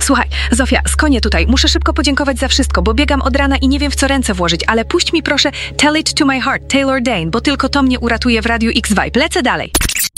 Słuchaj, Zofia, skonię tutaj. Muszę szybko podziękować za wszystko, bo biegam od rana i nie wiem, w co ręce włożyć, ale puść mi proszę Tell It To My Heart, Taylor Dayne, bo tylko to mnie uratuje w Radiu X Vibe. Lecę dalej.